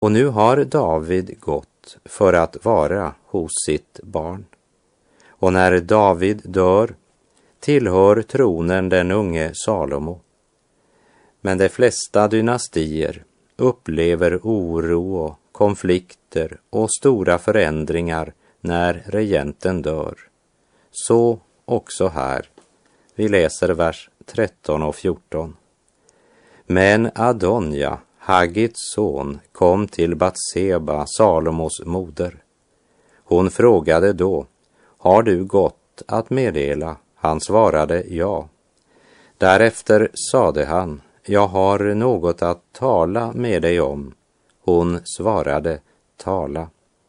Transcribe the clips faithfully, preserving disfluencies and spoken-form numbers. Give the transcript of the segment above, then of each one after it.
Och nu har David gått för att vara hos sitt barn. Och när David dör tillhör tronen den unge Salomo. Men de flesta dynastier upplever oro och konflikter och stora förändringar när regenten dör. Så också här. Vi läser vers tretton och fjorton. Men Adonja, Haggits son, kom till Batseba, Salomos moder. Hon frågade då, har du gått att meddela? Han svarade ja. Därefter sade han, jag har något att tala med dig om. Hon svarade, tala.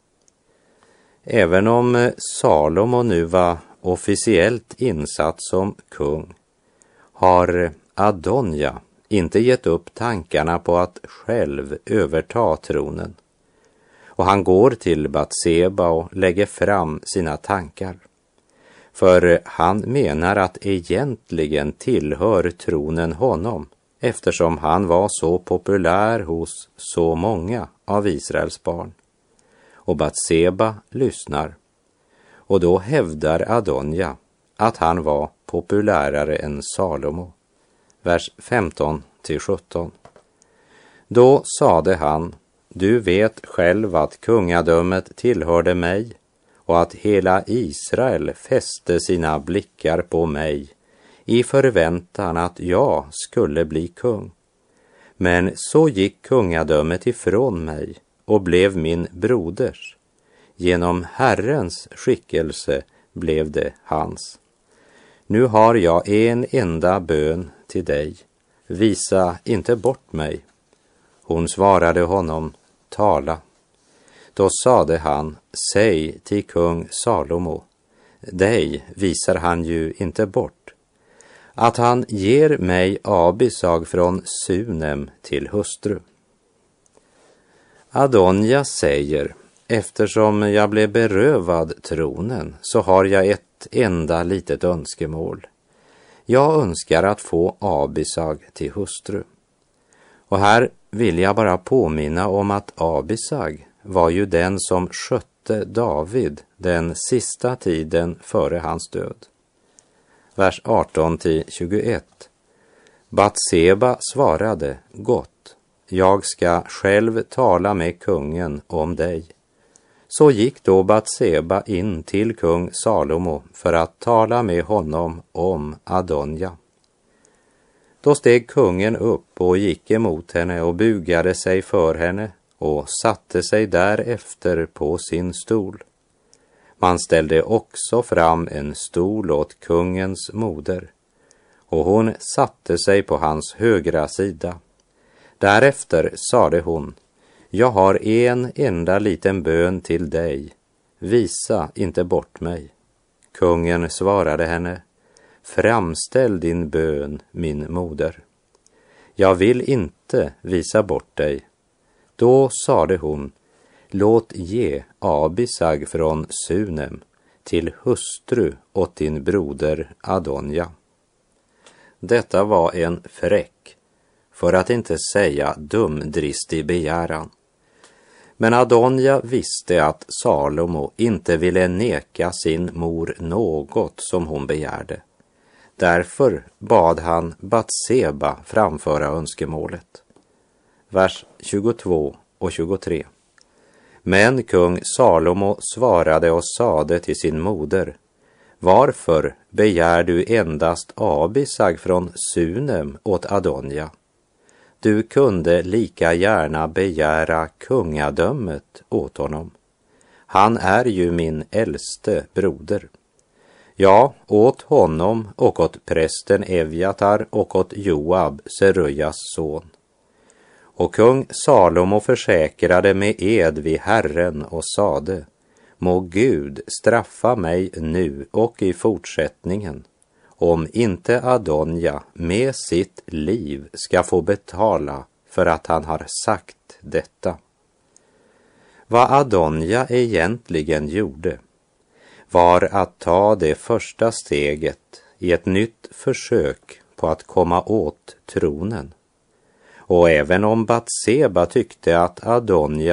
Även om Salomo nu var officiellt insatt som kung, har Adonja inte gett upp tankarna på att själv överta tronen. Och han går till Batseba och lägger fram sina tankar. För han menar att egentligen tillhör tronen honom, eftersom han var så populär hos så många av Israels barn. Och Batseba lyssnar. Och då hävdar Adonja att han var populärare än Salomo. Vers femton till sjutton. Då sade han, du vet själv att kungadömet tillhörde mig och att hela Israel fäste sina blickar på mig i förväntan att jag skulle bli kung. Men så gick kungadömet ifrån mig och blev min broders. Genom Herrens skickelse blev det hans. Nu har jag en enda bön till dig. Visa inte bort mig. Hon svarade honom, tala. Då sade han, säg till kung Salomo, dig visar han ju inte bort, att han ger mig Abisag från Sunem till hustru. Adonja säger, eftersom jag blev berövad tronen så har jag ett enda litet önskemål. Jag önskar att få Abisag till hustru. Och här vill jag bara påminna om att Abisag var ju den som skötte David den sista tiden före hans död. Vers arton till tjugoett. Batseba svarade, gott, jag ska själv tala med kungen om dig. Så gick då Batseba in till kung Salomo för att tala med honom om Adonja. Då steg kungen upp och gick emot henne och bugade sig för henne och satte sig därefter på sin stol. Man ställde också fram en stol åt kungens moder, och hon satte sig på hans högra sida. Därefter sade hon, jag har en enda liten bön till dig, visa inte bort mig. Kungen svarade henne, framställ din bön, min moder. Jag vill inte visa bort dig. Då sade hon, låt ge Abisag från Sunem till hustru åt din broder Adonja. Detta var en fräck, för att inte säga dumdristig begäran. Men Adonja visste att Salomo inte ville neka sin mor något som hon begärde. Därför bad han Batseba framföra önskemålet. Vers tjugotvå och tjugotre. Men kung Salomo svarade och sade till sin moder, varför begär du endast Abisag från Sunem åt Adonja? Du kunde lika gärna begära kungadömet åt honom. Han är ju min äldste broder. Ja, åt honom och åt prästen Evjatar och åt Joab, Serujas son. Och kung Salomo försäkrade med ed vid Herren och sade, må Gud straffa mig nu och i fortsättningen, om inte Adonja med sitt liv ska få betala för att han har sagt detta. Vad Adonja egentligen gjorde var att ta det första steget i ett nytt försök på att komma åt tronen. Och även om Batseba tyckte att Adonja